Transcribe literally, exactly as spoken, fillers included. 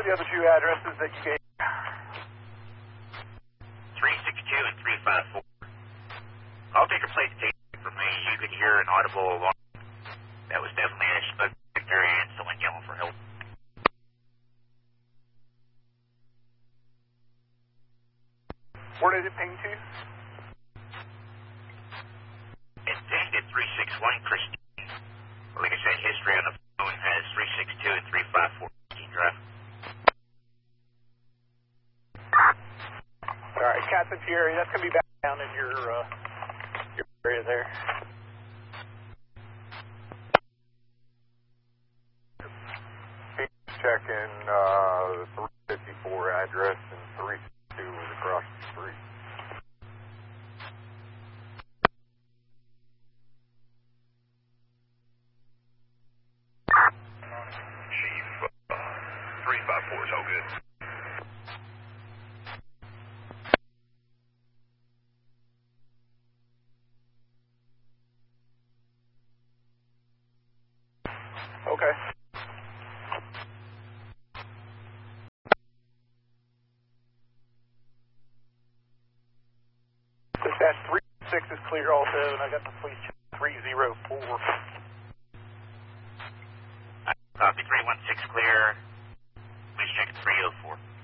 the other two addresses that you gave? three six two and three five four. I'll take a place tape from me. You could hear an audible alarm. That was definitely a smoke detector and someone yelling for help. Where did it ping to? It pinged at three six one Christine. Like I said, history on the phone has three six two and three five four Christine Drive. All right, Captain Fury, that's going to be back down in your, uh, your area there. Checking uh, the three fifty-four address and three fifty-two is across the street. Chief, uh, three five four is all good. Okay. Dispatch three six is clear also, and I got the police check three zero four. Copy three one six clear. Please check three oh four.